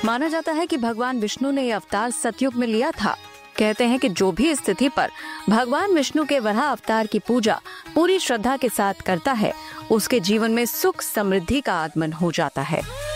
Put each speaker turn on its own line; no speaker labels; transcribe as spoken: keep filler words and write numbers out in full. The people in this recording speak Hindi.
माना जाता है कि भगवान विष्णु ने यह अवतार सतयुग में लिया था। कहते हैं कि जो भी स्थिति पर भगवान विष्णु के वराह अवतार की पूजा पूरी श्रद्धा के साथ करता है, उसके जीवन में सुख समृद्धि का आगमन हो जाता है।